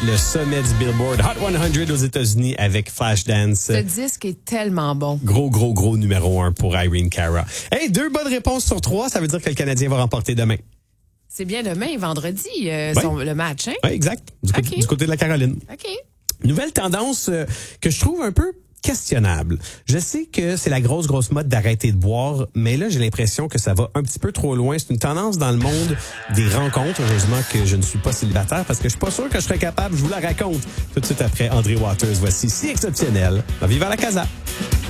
le sommet du Billboard Hot 100 aux États-Unis avec Flashdance. Ce disque est tellement bon. Gros numéro 1 pour Irene Cara. Hey, 2 bonnes réponses sur 3, ça veut dire que le Canadien va remporter demain. C'est bien demain, vendredi, le match, hein? Oui, exact. Du côté de la Caroline. OK. Nouvelle tendance que je trouve un peu questionnable. Je sais que c'est la grosse mode d'arrêter de boire, mais là, j'ai l'impression que ça va un petit peu trop loin. C'est une tendance dans le monde des rencontres. Heureusement que je ne suis pas célibataire parce que je suis pas sûr que je serais capable. Je vous la raconte tout de suite après André Waters. Voici Si Exceptionnel dans Viva la Casa.